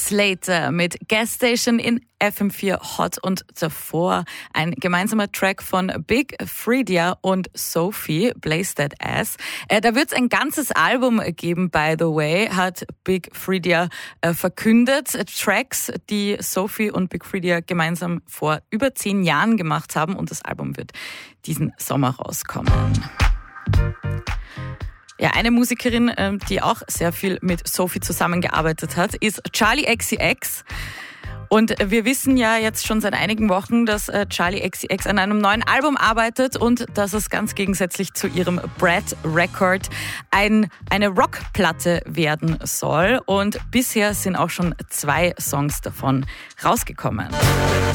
Slater mit Gas Station in FM4 Hot und davor ein gemeinsamer Track von Big Freedia und Sophie, Blaze That Ass. Da wird es ein ganzes Album geben, by the way, hat Big Freedia verkündet. Tracks, die Sophie und Big Freedia gemeinsam vor über 10 Jahren gemacht haben, und das Album wird diesen Sommer rauskommen. Ja, eine Musikerin, die auch sehr viel mit Sophie zusammengearbeitet hat, ist Charli XCX. Und wir wissen ja jetzt schon seit einigen Wochen, dass Charli XCX an einem neuen Album arbeitet und dass es ganz gegensätzlich zu ihrem Brat Record eine Rockplatte werden soll. Und bisher sind auch schon 2 Songs davon rausgekommen.